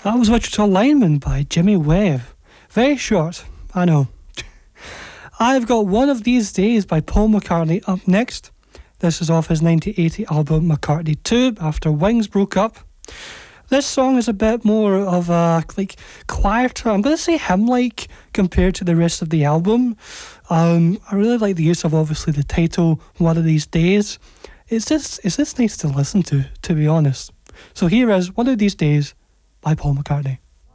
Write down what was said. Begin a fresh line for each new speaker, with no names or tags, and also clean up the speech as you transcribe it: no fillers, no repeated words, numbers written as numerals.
That was Wichita Lineman by Jimmy Webb. Very short, I know. I've got One of These Days by Paul McCartney up next. This is off his 1980 album McCartney 2, after Wings broke up. This song is a bit more of a, quieter, I'm going to say hymn-like, compared to the rest of the album. I really like the use of, obviously, the title, One of These Days. It's just nice to listen to be honest. So here is One of These Days by Paul McCartney.